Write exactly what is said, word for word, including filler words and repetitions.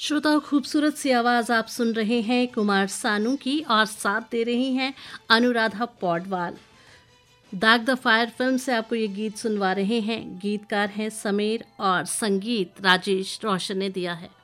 श्रोताओं, खूबसूरत सी आवाज़ आप सुन रहे हैं कुमार सानू की और साथ दे रही हैं अनुराधा पौडवाल। दाग द फायर फिल्म से आपको ये गीत सुनवा रहे हैं। गीतकार हैं समीर और संगीत राजेश रोशन ने दिया है।